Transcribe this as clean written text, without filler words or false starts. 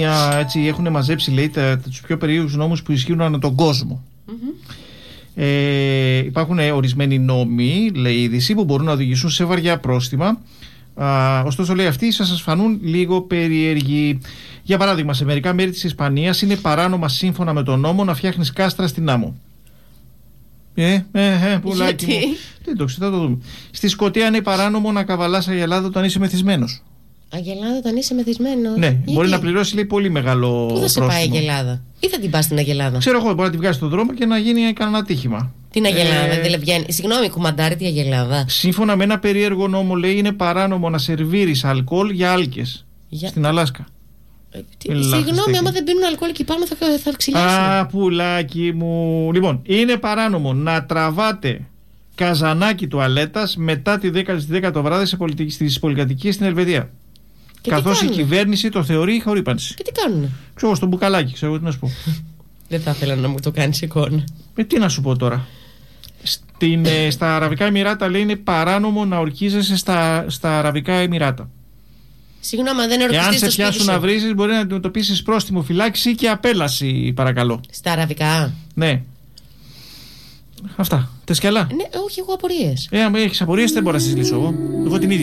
Έτσι έχουν μαζέψει, λέει, τους πιο περίεργους νόμους που ισχύουν ανά τον κόσμο. Υπάρχουν ορισμένοι νόμοι, λέει η είδηση, που μπορούν να οδηγήσουν σε βαριά πρόστιμα. Ωστόσο, λέει, αυτοί σας φανούν λίγο περίεργοι. Για παράδειγμα, σε μερικά μέρη της Ισπανίας είναι παράνομα, σύμφωνα με τον νόμο, να φτιάχνεις κάστρα στην άμμο. Πουλάκι μου. Δεν το ξέρω, θα το δούμε. Στη Σκωτία είναι παράνομο να καβαλάς αγελάδα όταν είσαι μεθυσμένος. Αγελάδα όταν είσαι μεθυσμένος. Ναι, μπορεί να πληρώσει, λέει, πολύ μεγάλο πρόστιμο. Πού θα σε πάει η αγελάδα, ή θα την πας στην αγελάδα? Ξέρω εγώ, μπορεί να την βγάλει στον δρόμο και να γίνει κανένα ατύχημα. Την αγελάδα, δεν βγαίνει. Συγγνώμη, κουμαντάρει τη αγελάδα. Σύμφωνα με ένα περίεργο νόμο, λέει, είναι παράνομο να σερβίρεις αλκοόλ για άλκες στην Αλάσκα. Συγγνώμη, άμα δεν πίνουν αλκοόλ εκεί πάνω θα ξυλιάσουν. Πουλάκι μου. Λοιπόν, είναι παράνομο να τραβάτε καζανάκι τουαλέτας μετά τη 10 το βράδυ στις πολυκατοικίες στην Ελβετία. Καθώς η κυβέρνηση το θεωρεί χορύπανση. Και τι κάνουνε? Ξέρω, στο μπουκαλάκι, ξέρω τι να σου πω. Δεν θα ήθελα να μου το κάνεις εικόνα. Τι να σου πω τώρα. Στα Αραβικά Εμιράτα, λέει, είναι παράνομο να ορκίζεσαι στα Αραβικά Εμιράτα. Συγγνώμη, δεν ορκιστείς. Εάν σε πιάσουν να βρίζεις, μπορεί να αντιμετωπίσεις πρόστιμο, φυλάξη και απέλαση, παρακαλώ. Στα Αραβικά. Ναι. Αυτά. Θες κι άλλα? Ναι, όχι, έχω απορίες. Αν έχεις απορίες, δεν μπορώ να τις λύσω εγώ. Εγώ την ίδια